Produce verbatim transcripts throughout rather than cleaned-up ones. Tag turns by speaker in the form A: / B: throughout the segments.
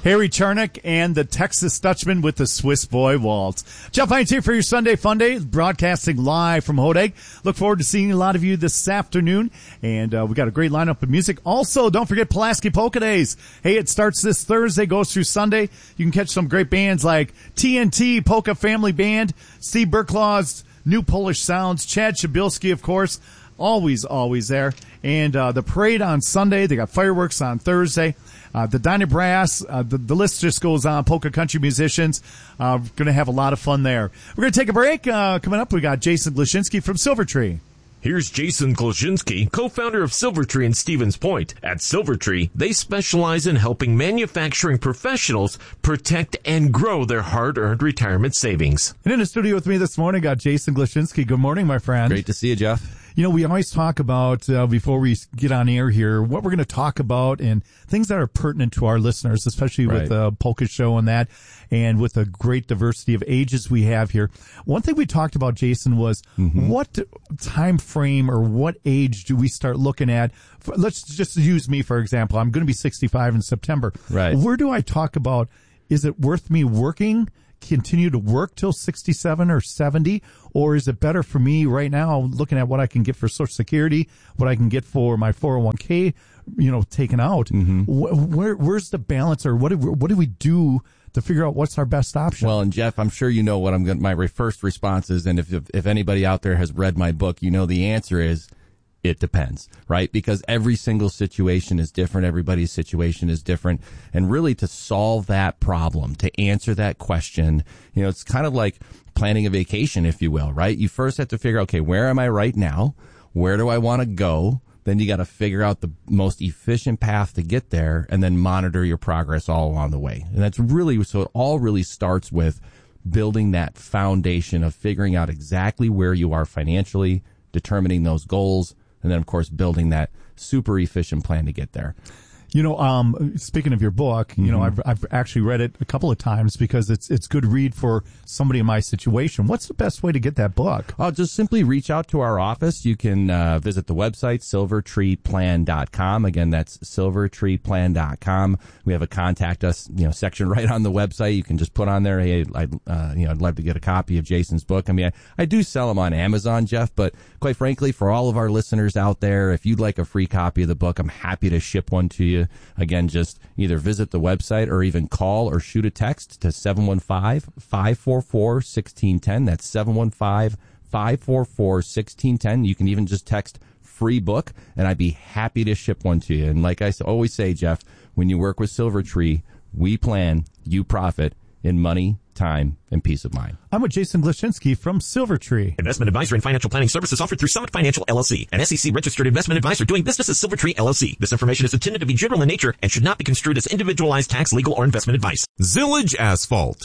A: Harry Charnock and the Texas Dutchman with the Swiss Boy Waltz. Jeff Hines here for your Sunday Fun Day, broadcasting live from Hodag. Look forward to seeing a lot of you this afternoon. And uh, we got a great lineup of music. Also, don't forget Pulaski Polka Days. Hey, it starts this Thursday, goes through Sunday. You can catch some great bands like T N T Polka Family Band, Steve Burklaw's New Polish Sounds, Chad Shabilsky, of course. Always, always there. And uh, the parade on Sunday. They got fireworks on Thursday. Uh, the Dyna Brass, uh, the, the list just goes on. Polka country musicians. Uh, going to have a lot of fun there. We're going to take a break. Uh, coming up, we got Jason Glashinsky from Silvertree.
B: Here's Jason Glashinsky, co-founder of Silvertree in Stevens Point. At Silvertree, they specialize in helping manufacturing professionals protect and grow their hard-earned retirement savings.
A: And in the studio with me this morning, got Jason Glashinsky. Good morning, my friend.
C: Great to see you, Jeff.
A: You know, we always talk about, uh, before we get on air here, what we're going to talk about and things that are pertinent to our listeners, especially
C: right.
A: with the Polka Show and that, and with the great diversity of ages we have here. One thing we talked about, Jason, was mm-hmm. what time frame or what age do we start looking at? Let's just use me, for example. I'm going to be sixty-five in September.
C: Right.
A: Where do I talk about, is it worth me working? Continue to work till sixty-seven or seventy, or is it better for me right now looking at what I can get for Social Security, what I can get for my four oh one k, you know, taken out? Mm-hmm. Where, where's the balance, or what do we, what do we do to figure out what's our best option?
C: Well, and Jeff, I'm sure you know what I'm going. My first response is, and if, if if anybody out there has read my book, you know the answer is, it depends, right? Because every single situation is different. Everybody's situation is different. And really to solve that problem, to answer that question, you know, it's kind of like planning a vacation, if you will, right? You first have to figure out, okay, where am I right now? Where do I want to go? Then you got to figure out the most efficient path to get there and then monitor your progress all along the way. And that's really, so it all really starts with building that foundation of figuring out exactly where you are financially, determining those goals, and then, of course, building that super efficient plan to get there.
A: You know, um, speaking of your book, you mm-hmm. know, I've, I've actually read it a couple of times because it's, it's good read for somebody in my situation. What's the best way to get that book?
C: Oh, just simply reach out to our office. You can, uh, visit the website, silver tree plan dot com. Again, that's silver tree plan dot com. We have a contact us, you know, section right on the website. You can just put on there, hey, I'd, uh, you know, I'd love to get a copy of Jason's book. I mean, I, I do sell them on Amazon, Jeff, but quite frankly, for all of our listeners out there, if you'd like a free copy of the book, I'm happy to ship one to you. Again, just either visit the website or even call or shoot a text to seven one five, five four four, one six one zero. That's seven one five, five four four, one six one zero. You can even just text free book, and I'd be happy to ship one to you. And like I always say, Jeff, when you work with Silvertree, we plan, you profit in money, time, and peace of mind.
A: I'm with Jason Glashinsky from Silvertree.
B: Investment advisory and financial planning services offered through Summit Financial, L L C, an S E C-registered investment advisor doing business as Silvertree, L L C. This information is intended to be general in nature and should not be construed as individualized tax, legal, or investment advice.
D: Zillage Asphalt.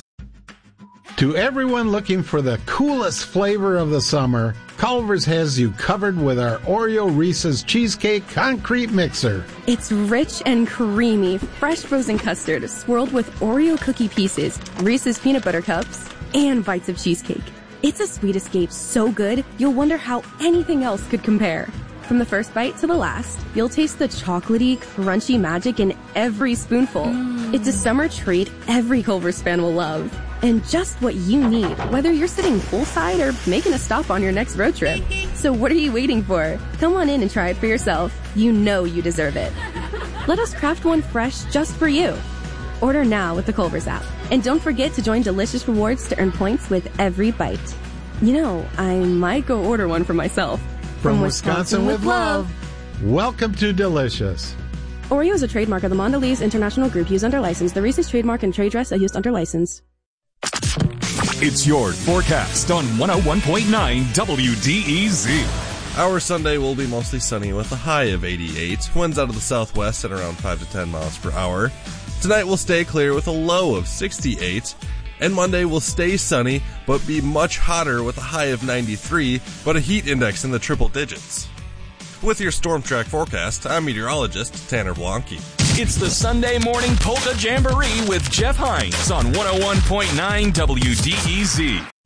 E: To everyone looking for the coolest flavor of the summer, Culver's has you covered with our Oreo Reese's Cheesecake Concrete Mixer.
F: It's rich and creamy, fresh frozen custard swirled with Oreo cookie pieces, Reese's peanut butter cups, and bites of cheesecake. It's a sweet escape so good, you'll wonder how anything else could compare. From the first bite to the last, you'll taste the chocolatey, crunchy magic in every spoonful. Mm. It's a summer treat every Culver's fan will love. And just what you need, whether you're sitting poolside or making a stop on your next road trip. So what are you waiting for? Come on in and try it for yourself. You know you deserve it. Let us craft one fresh just for you. Order now with the Culver's app. And don't forget to join Delicious Rewards to earn points with every bite. You know, I might go order one for myself.
E: From, From Wisconsin, Wisconsin with love. Welcome to Delicious.
F: Oreo is a trademark of the Mondelez International Group used under license. The Reese's trademark and trade dress are used under license.
D: It's your forecast on one oh one point nine W D E Z.
G: Our Sunday will be mostly sunny with a high of eighty-eight. Winds out of the southwest at around five to ten miles per hour. Tonight will stay clear with a low of sixty-eight. And Monday will stay sunny, but be much hotter with a high of ninety-three, but a heat index in the triple digits. With your Storm Track forecast, I'm meteorologist Tanner Blanke.
D: It's the Sunday Morning Polka Jamboree with Jeff Hines on one oh one point nine W D E Z.